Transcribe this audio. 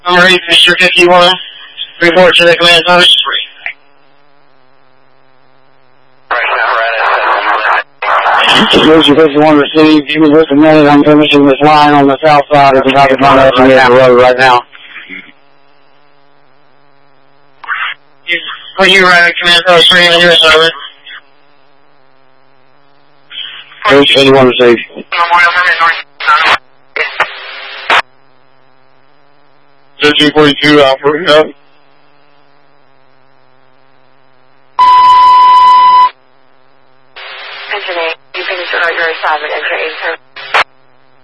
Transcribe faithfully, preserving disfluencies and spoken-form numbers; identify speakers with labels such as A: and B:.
A: Number eight, Mister fifty-one. Report to the command post.
B: Mister fifty-one received. Give me just a minute. I'm finishing this line on the south side of the top of the road right now.
A: When you arrive at command post three on your over.
B: fifty-one received.
C: thirteen forty-two, operating up.
D: Engine eight, you finish your auxiliary five at enter eight.